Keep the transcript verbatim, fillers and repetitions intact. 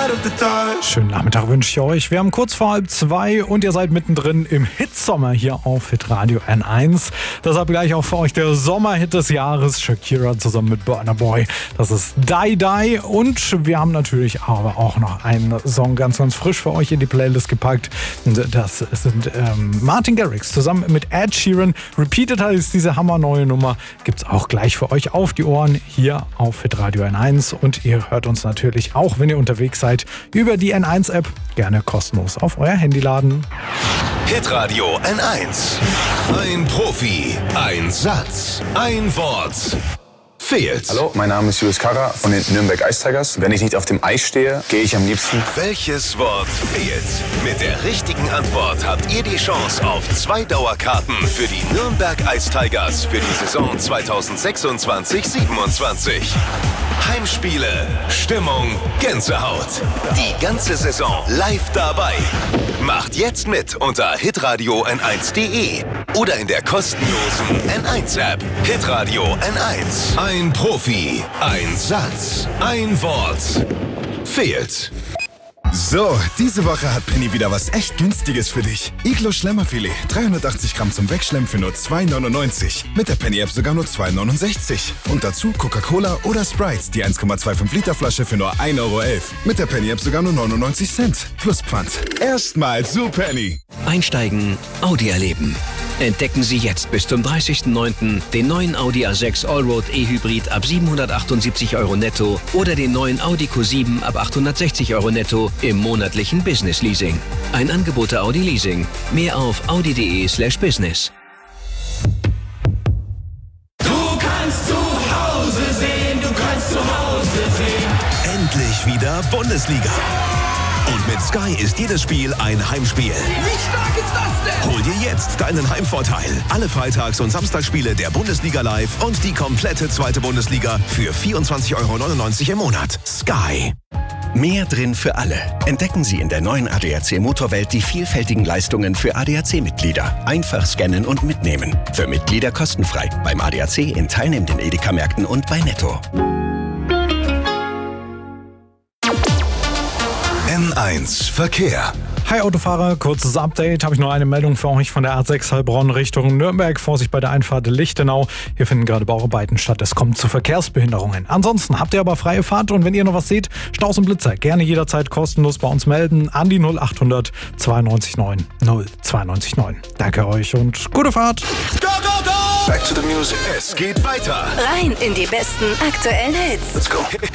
Schönen Nachmittag wünsche ich euch. Wir haben kurz vor halb zwei und ihr seid mittendrin im Hitsommer hier auf Hitradio N eins. Deshalb gleich auch für euch der Sommerhit des Jahres. Shakira zusammen mit Burna Boy. Das ist Die Die. Und wir haben natürlich aber auch noch einen Song ganz, ganz frisch für euch in die Playlist gepackt. Das sind ähm, Martin Garrix zusammen mit Ed Sheeran. Repeated heißt diese hammerneue Nummer. Gibt's auch gleich für euch auf die Ohren hier auf Hitradio N eins. Und ihr hört uns natürlich auch, wenn ihr unterwegs seid, über die N eins App. Gerne kostenlos auf euer Handy laden. Hitradio N eins. Ein Profi, ein Satz, ein Wort. Fehlt. Hallo, mein Name ist Julius Karrer von den Nürnberg Ice Tigers. Wenn ich nicht auf dem Eis stehe, gehe ich am liebsten. Welches Wort fehlt? Mit der richtigen Antwort habt ihr die Chance auf zwei Dauerkarten für die Nürnberg Ice Tigers für die Saison zweitausendsechsundzwanzig siebenundzwanzig. Heimspiele, Stimmung, Gänsehaut. Die ganze Saison live dabei. Macht jetzt mit unter hitradio n eins punkt de oder in der kostenlosen N eins App. Hitradio N eins. Ein Profi, ein Satz, ein Wort. Fehlt. So, diese Woche hat Penny wieder was echt Günstiges für dich. Iglo Schlemmerfilet, dreihundertachtzig Gramm zum Wegschlemmen für nur zwei neunundneunzig. Mit der Penny-App sogar nur zwei neunundsechzig. Und dazu Coca-Cola oder Sprite, die eins Komma fünfundzwanzig Liter Flasche für nur ein Euro elf. Mit der Penny-App sogar nur neunundneunzig Cent. Plus Pfand. Erstmal zu Penny. Einsteigen, Audi erleben. Entdecken Sie jetzt bis zum dreißigsten neunten den neuen Audi A sechs Allroad E-Hybrid ab siebenhundertachtundsiebzig Euro netto oder den neuen Audi Q sieben ab achthundertsechzig Euro netto im monatlichen Business Leasing. Ein Angebot der Audi Leasing. Mehr auf audi.de slash business. Du kannst zu Hause sehen, du kannst zu Hause sehen. Endlich wieder Bundesliga. Und mit Sky ist jedes Spiel ein Heimspiel. Wie stark ist das denn? Hol dir jetzt deinen Heimvorteil. Alle Freitags- und Samstagsspiele der Bundesliga live und die komplette zweite Bundesliga für vierundzwanzig Euro neunundneunzig im Monat. Sky. Mehr drin für alle. Entdecken Sie in der neuen A D A C Motorwelt die vielfältigen Leistungen für A D A C-Mitglieder. Einfach scannen und mitnehmen. Für Mitglieder kostenfrei. Beim A D A C in teilnehmenden Edeka-Märkten und bei Netto. N eins Verkehr. Hi Autofahrer, kurzes Update. Habe ich nur eine Meldung für euch von der A sechs Heilbronn Richtung Nürnberg. Vorsicht bei der Einfahrt Lichtenau. Hier finden gerade Bauarbeiten statt. Es kommt zu Verkehrsbehinderungen. Ansonsten habt ihr aber freie Fahrt und wenn ihr noch was seht, Staus und Blitzer, gerne jederzeit kostenlos bei uns melden an die null achthundert zweiundneunzig neun null zweiundneunzig neun. Danke euch und gute Fahrt. Go, go, go! Back to the music. Es geht weiter. Rein in die besten aktuellen Hits. Let's go.